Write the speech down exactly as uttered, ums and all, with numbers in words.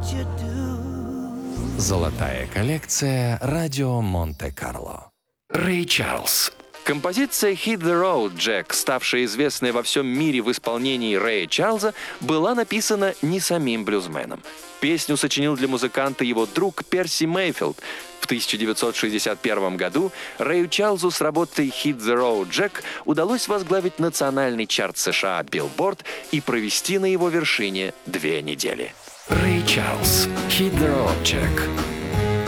Золотая коллекция «Радио Монте-Карло». Рэй Чарльз. Композиция «Hit the Road, Jack», ставшая известной во всем мире в исполнении Рэя Чарльза, была написана не самим блюзменом. Песню сочинил для музыканта его друг Перси Мейфилд. В тысяча девятьсот шестьдесят первом году Рэю Чарльзу с работой «Hit the Road, Jack» удалось возглавить национальный чарт США Billboard и провести на его вершине две недели. Рэй Чарльз, «Hit the Road, Jack».